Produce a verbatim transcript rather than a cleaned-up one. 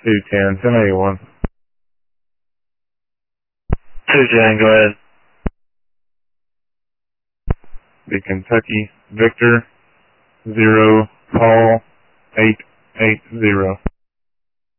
two ten, ten eighty-one. two ten, go ahead. The Kentucky Victor, zero, call, eight eight zero.